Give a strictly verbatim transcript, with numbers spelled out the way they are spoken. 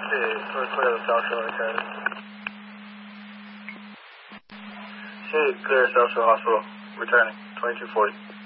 clear, clear the South Shore Academy. Hey, clear South Shore Hospital. Returning, twenty-two forty.